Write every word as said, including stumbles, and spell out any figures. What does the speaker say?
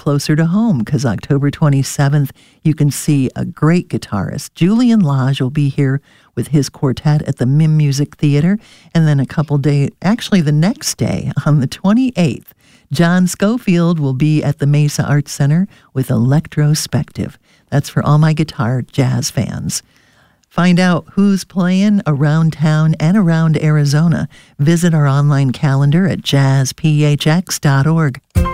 closer to home because October twenty-seventh, you can see a great guitarist. Julian Lage will be here with his quartet at the Mim Music Theater. And then a couple days, actually the next day, on the twenty-eighth, John Schofield will be at the Mesa Arts Center with Electrospective. That's for all my guitar jazz fans. Find out who's playing around town and around Arizona. Visit our online calendar at jazz p h x dot org.